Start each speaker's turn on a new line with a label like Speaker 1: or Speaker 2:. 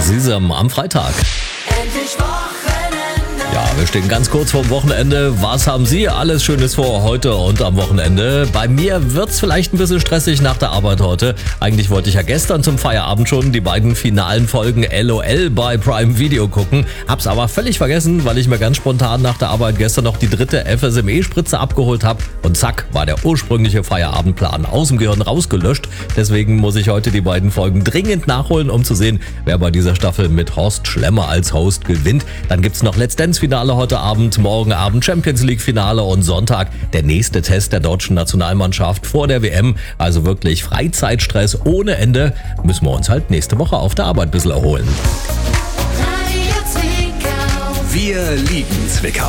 Speaker 1: Sesam am Freitag.
Speaker 2: Endlich Wochenende.
Speaker 1: Ja, wir stehen ganz kurz vorm Wochenende. Was haben Sie alles Schönes vor heute und am Wochenende? Bei mir wird's vielleicht ein bisschen stressig nach der Arbeit heute. Eigentlich wollte ich ja gestern zum Feierabend schon die beiden finalen Folgen LOL bei Prime Video gucken. Hab's aber völlig vergessen, weil ich mir ganz spontan nach der Arbeit gestern noch die dritte FSME-Spritze abgeholt habe. Und zack, war der ursprüngliche Feierabendplan aus dem Gehirn rausgelöscht. Deswegen muss ich heute die beiden Folgen dringend nachholen, um zu sehen, wer bei dieser Staffel mit Horst Schlemmer als Host gewinnt. Dann gibt's noch Let's Dance-Finale heute Abend, morgen Abend Champions League-Finale und Sonntag der nächste Test der deutschen Nationalmannschaft vor der WM. Also wirklich Freizeitstress ohne Ende. Müssen wir uns halt nächste Woche auf der Arbeit ein bisschen erholen.
Speaker 2: Radio Zwickau.
Speaker 3: Wir lieben Zwickau.